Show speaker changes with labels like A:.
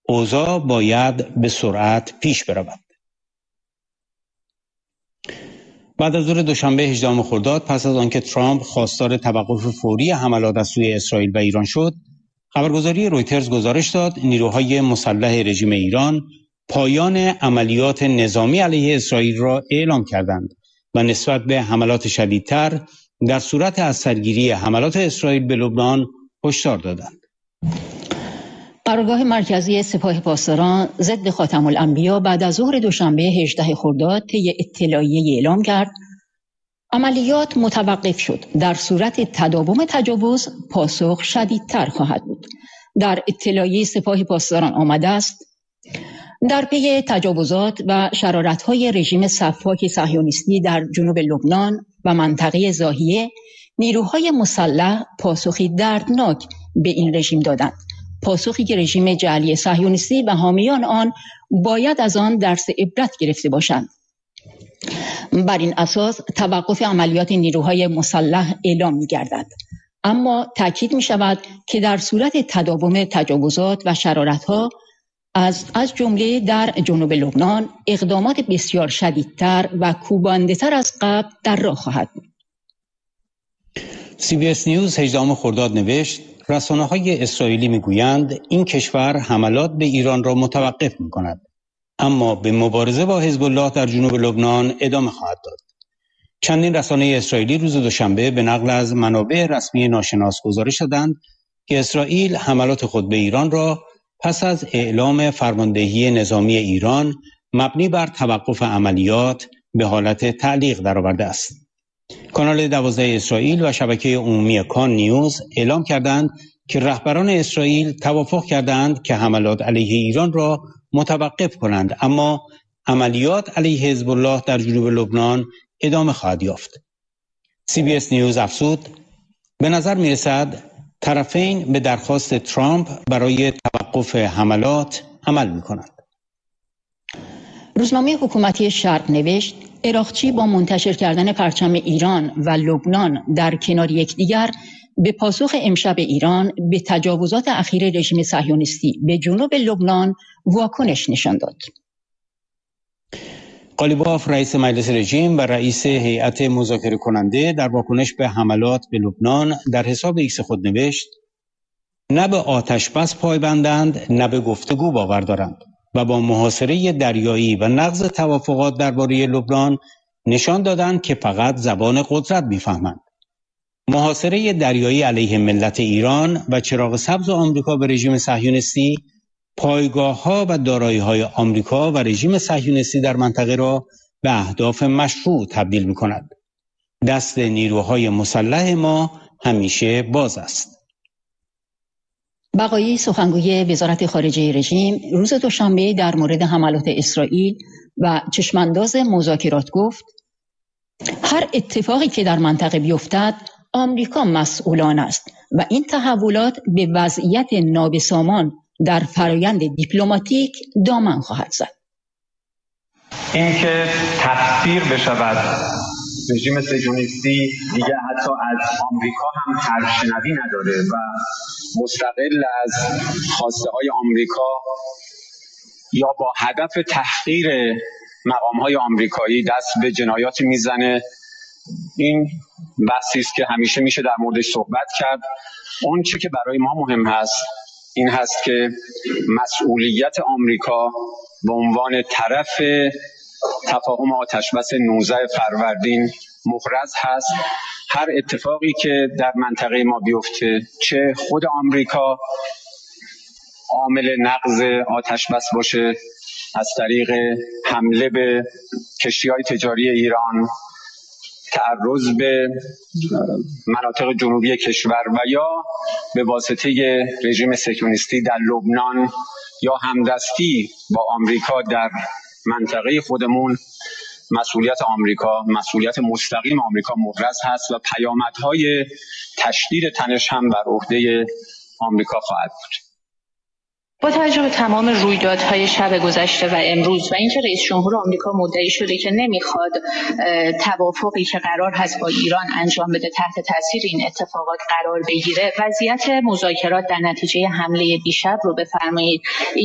A: اوضاع باید به سرعت پیش برود. بعد از ظهر دوشنبه 18 خرداد، پس از آنکه ترامپ خواستار توقف فوری حملات از سوی اسرائیل و ایران شد، خبرگزاری رویترز گزارش داد نیروهای مسلح رژیم ایران پایان عملیات نظامی علیه اسرائیل را اعلام کردند و نسبت به حملات شدیدتر در صورت از سرگیری حملات اسرائیل به لبنان هشدار دادند.
B: قرارگاه مرکزی سپاه پاسداران ضد خاتم الانبیا بعد از ظهر دوشنبه 18 خرداد طی اطلاعیه‌ای اعلام کرد عملیات متوقف شد. در صورت تداوم تجاوز پاسخ شدیدتر خواهد بود. در اطلاعیه سپاه پاسداران آمده است در پی تجاوزات و شرارت‌های رژیم سفاک صهیونیستی در جنوب لبنان و منطقه ضاحیه، نیروهای مسلح پاسخی دردناک به این رژیم دادند. پاسخی که رژیم جعلی صهیونیستی و حامیان آن باید از آن درس عبرت گرفته باشند. بر این اساس توقف عملیات نیروهای مسلح اعلام می‌گردد. اما تأکید می‌شود که در صورت تداوم تجاوزات و شرارت‌ها از جمله در جنوب لبنان اقدامات بسیار شدیدتر و کوبنده‌تر از قبل در راه خواهد بود.
A: CBS نیوز 18 خرداد نوشت رسانه‌های اسرائیلی می‌گویند این کشور حملات به ایران را متوقف می‌کند، اما به مبارزه با حزب الله در جنوب لبنان ادامه خواهد داد. چندین رسانه اسرائیلی روز دوشنبه به نقل از منابع رسمی ناشناس گزارش دادند که اسرائیل حملات خود به ایران را پس از اعلام فرماندهی نظامی ایران مبنی بر توقف عملیات به حالت تعلیق درآورده است. کانال 12 اسرائیل و شبکه عمومی کان نیوز اعلام کردند که رهبران اسرائیل توافق کردند که حملات علیه ایران را متوقف کنند، اما عملیات علیه حزب الله در جنوب لبنان ادامه خواهد یافت. CBS نیوز افزود به نظر می‌رسد طرفین به درخواست ترامپ برای توقف حملات عمل می‌کنند.
B: روزنامه حکومتی شرق نوشت عراقچی با منتشر کردن پرچم ایران و لبنان در کنار یکدیگر به پاسخ امشب ایران به تجاوزات اخیر رژیم صهیونیستی به جنوب لبنان واکنش نشان داد.
A: قالیباف رئیس مجلس رژیم و رئیس هیئت مذاکره کننده در واکنش به حملات به لبنان در حساب ایکس خود نوشت نه به آتش بس پایبندند نه به گفتگو باور دارند و با محاصره دریایی و نقض توافقات درباره لبنان نشان دادند که فقط زبان قدرت می‌فهمند. محاصره دریایی علیه ملت ایران و چراغ سبز آمریکا به رژیم صهیونیستی پایگاه‌ها و دارایی‌های آمریکا و رژیم صهیونیستی در منطقه را به اهداف مشروع تبدیل می‌کند. دست نیروهای مسلح ما همیشه باز است.
B: بقایی سخنگوی وزارت خارجه رژیم روز دوشنبه در مورد حملات اسرائیل و چشمانداز مذاکرات گفت هر اتفاقی که در منطقه بیفتد آمریکا مسئولان است و این تحولات به وضعیت نابسامان در فرایند دیپلماتیک دامن خواهد زد.
C: اینکه تفسیر بشود رژیم صهیونیستی دیگه حتی از آمریکا هم سرشنوی نداره و مستقل از خواسته های آمریکا یا با هدف تحقیر مقام های آمریکایی دست به جنایات میزنه. این بحثی است که همیشه میشه در موردش صحبت کرد. اون چی که برای ما مهم هست این هست که مسئولیت آمریکا به عنوان طرف تفاهم آتشبس 19 فروردین محرز هست. هر اتفاقی که در منطقه ما بیفته، چه خود آمریکا عامل نقض آتشبس باشه از طریق حمله به کشتی‌های تجاری ایران، تعرض به مناطق جنوبی کشور و یا به واسطه رژیم صهیونیستی در لبنان یا همدستی با آمریکا در منطقه خودمون، مسئولیت آمریکا، مسئولیت مستقیم آمریکا محرز هست و پیامدهای تشدید تنش هم بر عهده آمریکا خواهد بود.
D: با توجه به تمام رویدادهای شب گذشته و امروز و اینکه رئیس جمهور آمریکا مدعی شده که نمیخواد توافقی که قرار هست با ایران انجام بده تحت تاثیر این اتفاقات قرار بگیره، وضعیت مذاکرات در نتیجه حمله دیشب رو بفرمایید